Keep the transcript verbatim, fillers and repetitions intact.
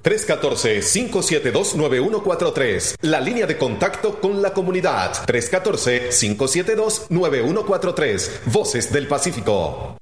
tres uno cuatro, cinco siete dos, nueve uno cuatro tres. La línea de contacto con la comunidad. tres uno cuatro, cinco siete dos, nueve uno cuatro tres. Voces del Pacífico.